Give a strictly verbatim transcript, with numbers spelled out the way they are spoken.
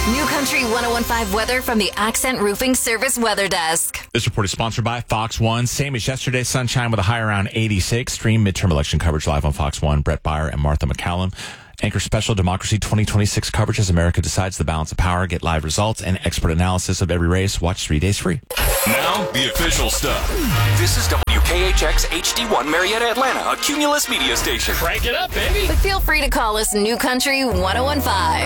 New Country ten fifteen weather from the Accent Roofing Service Weather Desk. This report is sponsored by Fox One. Same as yesterday, sunshine with a high around eighty-six. Stream midterm election coverage live on Fox One. Brett Baier and Martha McCallum. Anchor special Democracy twenty twenty-six coverage as America decides the balance of power. Get live results and expert analysis of every race. Watch three days free. Now, the official stuff. This is W K H X H D one Marietta, Atlanta, a Cumulus media station. Crank it up, baby. But feel free to call us New Country ten fifteen.